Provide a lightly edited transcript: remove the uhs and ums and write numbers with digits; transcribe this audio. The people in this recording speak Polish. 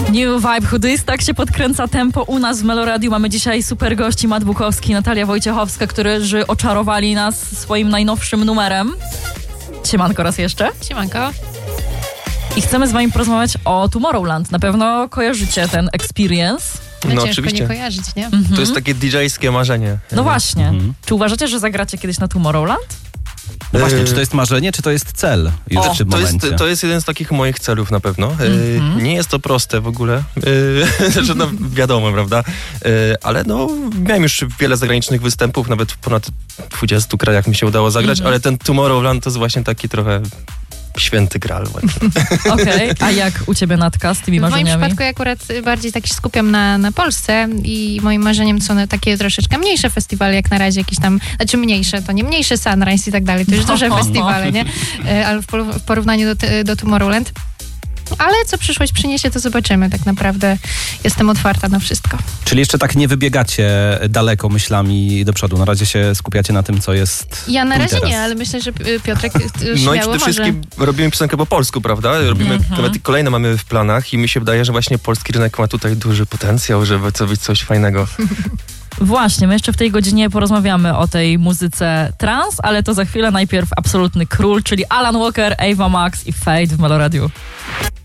New Vibe Hoodies, tak się podkręca tempo u nas w Meloradiu. Mamy dzisiaj super gości, Matt Bukowski, Natalia Wojciechowska, którzy oczarowali nas swoim najnowszym numerem. Siemanko raz jeszcze. Siemanko. I chcemy z wami porozmawiać o Tomorrowland. Na pewno kojarzycie ten experience. No ciężko oczywiście nie kojarzyć, nie? To jest takie DJ-skie marzenie. No właśnie. Czy uważacie, że zagracie kiedyś na Tomorrowland? No właśnie, czy to jest marzenie, czy to jest cel już w tym momencie? To jest jeden z takich moich celów na pewno. Nie jest to proste w ogóle. Znaczy, no, wiadomo, prawda? Ale no, miałem już wiele zagranicznych występów, nawet w ponad 20 krajach mi się udało zagrać, ale ten Tomorrowland to jest właśnie taki trochę święty gral właśnie. Okej, a jak u ciebie, Natka, z tymi W moim marzeniami? przypadku ja akurat bardziej tak się skupiam na Polsce i moim marzeniem są takie troszeczkę mniejsze festiwale, jak na razie jakieś tam, znaczy mniejsze, to nie mniejsze Sunrise i tak dalej, to już duże festiwale, nie? Ale w porównaniu do Tomorrowland. Ale co przyszłość przyniesie, to zobaczymy. Tak naprawdę jestem otwarta na wszystko. Czyli jeszcze tak nie wybiegacie daleko myślami do przodu. Na razie się skupiacie na tym, co jest Ja na razie teraz. nie, ale myślę, że Piotrek No i śmiało przede może. wszystkim robimy piosenkę po polsku, prawda? Robimy, nawet kolejne mamy w planach i mi się wydaje, że właśnie polski rynek ma tutaj duży potencjał, żeby to być coś fajnego. Właśnie, my jeszcze w tej godzinie porozmawiamy o tej muzyce trans, ale to za chwilę. Najpierw absolutny król, czyli Alan Walker, Ava Max i Fade w Meloradiu.